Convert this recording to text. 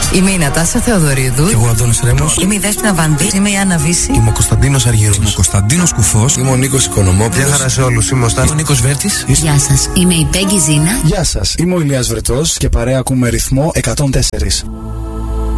Είμαι η Νατάσα Θεοδωρίδου. Και εγώ Αντώνης Ρέμος. Είμαι η Δέσποινα Βανδύ. Είμαι η Άννα Βύση. Είμαι ο Κωνσταντίνος Αργυρός. Είμαι ο Κωνσταντίνος Κουφός. Είμαι ο Νίκος Οικονομόπουλος. Γεια χαρά σε όλους. Είμαι ο Νίκος Βέρτης. Γεια σας. Είμαι η Πέγγι Ζήνα. Γεια σας. Είμαι ο Ηλίας Βρετός και παρέα ακούμε ρυθμό 104.